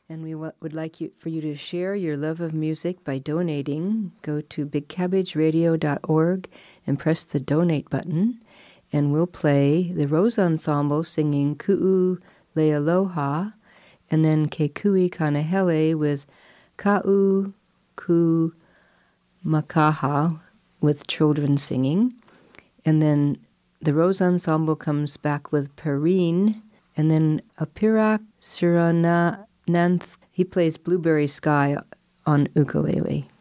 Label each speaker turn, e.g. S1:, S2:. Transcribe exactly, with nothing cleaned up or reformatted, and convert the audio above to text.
S1: And we w- would like you for you to share your love of music by donating. Go to big cabbage radio dot org and press the donate button, and we'll play the Rose Ensemble singing Ku'u Lealoha, and then Kekui Kanahele with Ka'u Ku Makaha with children singing. And then the Rose Ensemble comes back with Perrine, and then Apirak Surananth. He plays Blueberry Sky on ukulele.